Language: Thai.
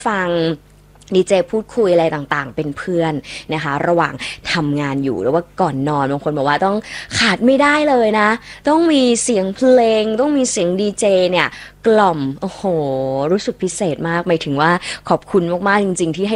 ฟังดีเจพูดคุยอะไรต่างๆเป็นเพื่อนนะคะระหว่างทำงานอยู่หรือว่าก่อนนอนบางคนบอกว่าต้องขาดไม่ได้เลยนะต้องมีเสียงเพลงต้องมีเสียงดีเจเนี่ยกล่อมโอ้โหรู้สึกพิเศษมากหมายถึงว่าขอบคุณมากๆจริงๆที่ให้